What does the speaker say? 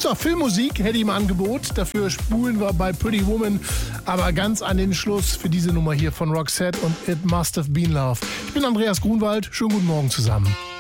So, Filmmusik hätte ich im Angebot. Dafür spulen wir bei Pretty Woman. Aber ganz an den Schluss für diese Nummer hier von Roxette und It Must Have Been Love. Ich bin Andreas Grunwald. Schönen guten Morgen zusammen.